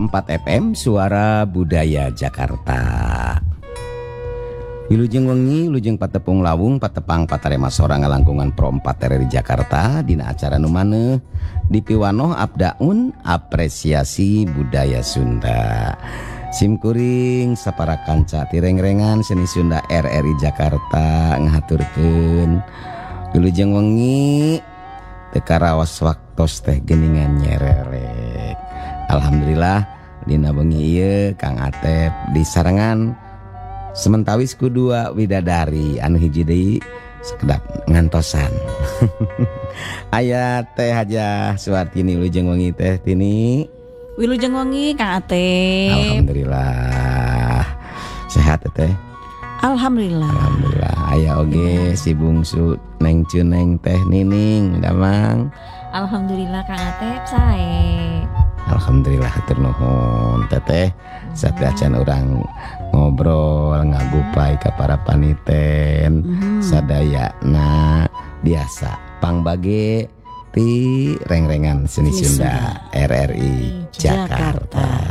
102,4 FM Suara Budaya Jakarta. Wilujeng wengi, wilujeng patepung lawung, patepang patarema sorang ngalangkungan Pro 4 RRI Jakarta. Dina acara nu maneh dipiwanoh abdaun apresiasi budaya Sunda. Simkuring sapara kanca tireng-rengan seni Sunda RRI Jakarta ngahaturkeun wilujeng wengi teka raos waktos teh geuningan nyererek. Alhamdulillah dina bengi ieu Kang Atep disarengan sementawis ku dua widadari anu hiji deui sekedap ngantosan. Aya teh Haja Suwartini wilujeng wengi teh Tini. Wilujeng wengi Kang Atep. Alhamdulillah. Sehat teh? Alhamdulillah. Alhamdulillah. Aya oge si bungsu Neng Cuneng teh Nining damang. Alhamdulillah Kang Atep sae. Alhamdulillah hatur nuhun teteh. Satriacan urang ngobrol ngagupay ka para paniten sadayana biasa pangbage ti reng-rengan seni Sunda RRI Jakarta.